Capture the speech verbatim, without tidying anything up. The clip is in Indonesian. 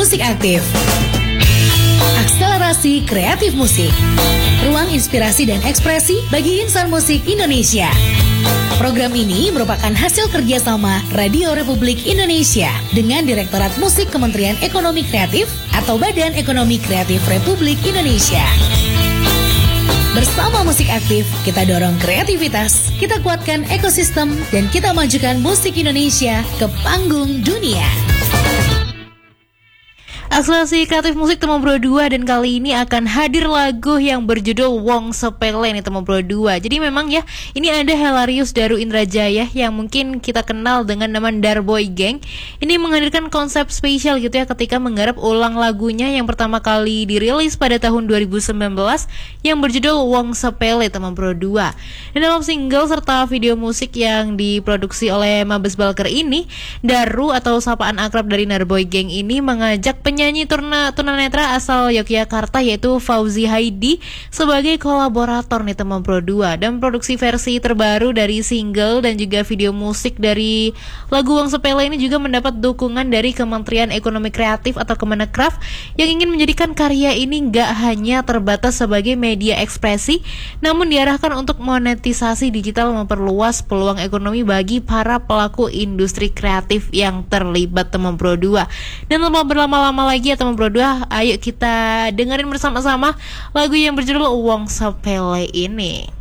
Musik Aktif. Akselerasi kreatif musik. Ruang inspirasi dan ekspresi bagi insan musik Indonesia. Program ini merupakan hasil kerjasama Radio Republik Indonesia dengan Direktorat Musik Kementerian Ekonomi Kreatif atau Badan Ekonomi Kreatif Republik Indonesia. Bersama Musik Aktif, kita dorong kreativitas, kita kuatkan ekosistem, dan kita majukan musik Indonesia ke panggung dunia. Akselerasi kreatif musik Temu Bro dua, dan kali ini akan hadir lagu yang berjudul Wong Sepele nih Temu Bro dua. Jadi memang ya, ini ada Helarius Daru Indrajaya yang mungkin kita kenal dengan nama Darboy Gang. Ini menghadirkan konsep spesial gitu ya ketika menggarap ulang lagunya yang pertama kali dirilis pada tahun dua ribu sembilan belas yang berjudul Wong Sepele Temu Bro dua. Dan dalam single serta video musik yang diproduksi oleh Mabes Balker ini, Daru atau sapaan akrab dari Darboy Gang ini mengajak penyanyi Penyanyi turna, tunanetra asal Yogyakarta yaitu Fauzi Haidi sebagai kolaborator nih Temu Bro dua. Dan produksi versi terbaru dari single dan juga video musik dari lagu Wong Sepele ini juga mendapat dukungan dari Kementerian Ekonomi Kreatif atau Kemenekraf yang ingin menjadikan karya ini gak hanya terbatas sebagai media ekspresi, namun diarahkan untuk monetisasi digital, memperluas peluang ekonomi bagi para pelaku industri kreatif yang terlibat Temu Bro dua. Dan tanpa berlama-lama lagi ya Temu Bro dua, ayo kita dengerin bersama-sama lagu yang berjudul Wong Sepele ini.